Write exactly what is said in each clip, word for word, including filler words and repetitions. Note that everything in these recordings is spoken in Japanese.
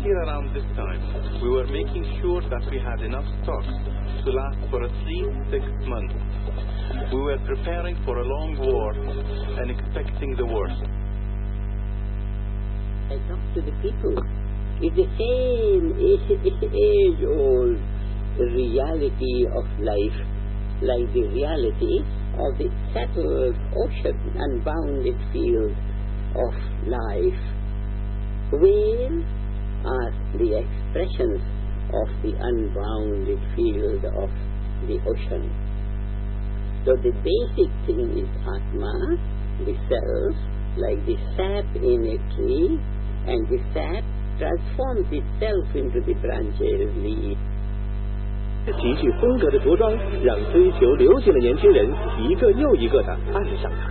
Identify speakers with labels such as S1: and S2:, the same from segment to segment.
S1: year around this time, we were making sure that we had enough stocks to last for at least six months. We were preparing for a long war and expecting the worst.
S2: I talk to the people. It's the same age-old reality of life, like the reality of the settled ocean, unbounded field of life. Whales are the expressions of the unbounded field of the ocean. So the basic thing is Atma, the self, like the sap in a tree, and the sap transforms itself into the branches, leaves.
S3: 极具风格的着装让追求流行的年轻人一个又一个的爱上它。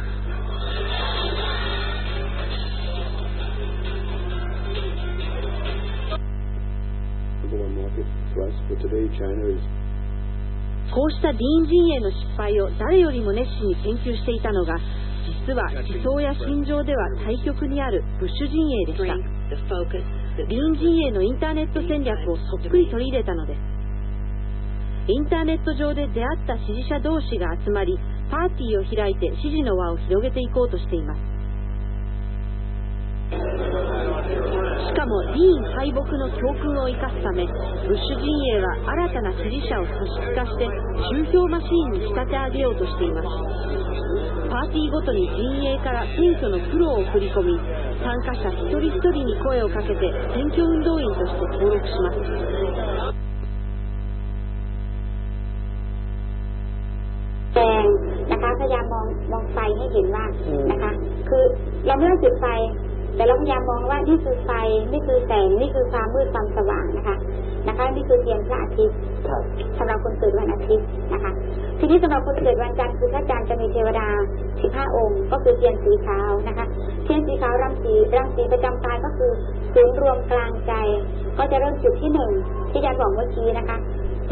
S4: こうしたディーン陣営の失敗を誰よりも熱心に研究していたのが、実は思想や心情では対極にあるブッシュ陣営でした。ディーン陣営のインターネット戦略をそっくり取り入れたのです。インターネット上で出会った支持者同士が集まり、パーティーを開いて支持の輪を広げていこうとしています。しかもディーン敗北の教訓を生かすため、ブッシュ陣営は新たな支持者を組織化して宗教マシーンに仕立て上げようとしています。パーティーごとに陣営から選挙のプロを送り込み、参加者一人一人に声をかけて選挙運動員として登録します。
S5: แดงนะคะพยายามมองมองไฟให้เห็นว่านะคะคือเราไม่ต้องจุดไฟแต่เราพยายามมองว่านี่คือไฟนี่คือแสงนี่คือความมืดความสว่างนะคะนะคะนี่คือเทียนพระอาทิตย์สำหรับคนเกิดวันอาทิตย์นะคะทีนี้สำหรับคนเกิดวันจันทร์คือพระจันทร์จะมีเทวดาสิบห้าองค์ก็คือเทียนสีขาวนะคะเทียนสีขาวรังสีรังสีประจำกายก็คือศูนย์รวมกลางใจก็จะเริ่มจุดที่หนึ่งที่อาจารย์บอกเมื่อกี้นะคะ